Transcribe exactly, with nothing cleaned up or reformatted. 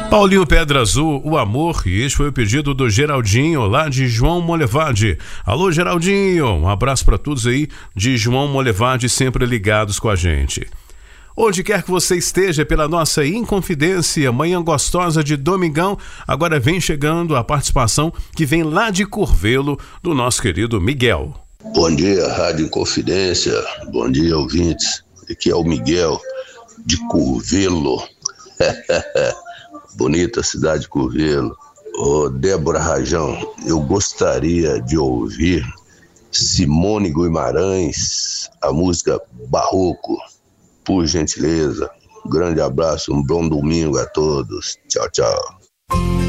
Paulinho Pedra Azul, O Amor, e este foi o pedido do Geraldinho, lá de João Molevade. Alô, Geraldinho, um abraço para todos aí de João Molevade, sempre ligados com a gente. Onde quer que você esteja, pela nossa Inconfidência, manhã gostosa de domingão, agora vem chegando a participação que vem lá de Curvelo, do nosso querido Miguel. Bom dia, Rádio Inconfidência, bom dia, ouvintes. Aqui é o Miguel, de Curvelo. Bonita cidade de Curvelo. Ô, Débora Rajão, eu gostaria de ouvir Simone Guimarães, a música Barroco, por gentileza. Um grande abraço, um bom domingo a todos. Tchau, tchau.